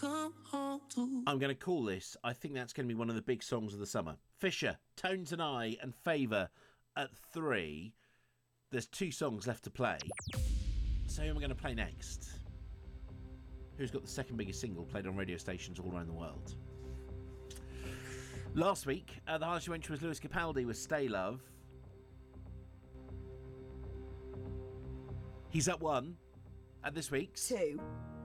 come home to. I'm going to call this. I think that's going to be one of the big songs of the summer. Fisher, Tones and I, and Favour at 3. There's 2 songs left to play. So who am I going to play next? Who's got the second biggest single played on radio stations all around the world? Last week, the highest entry was Lewis Capaldi with Stay Love. He's at 1 at this week's 2.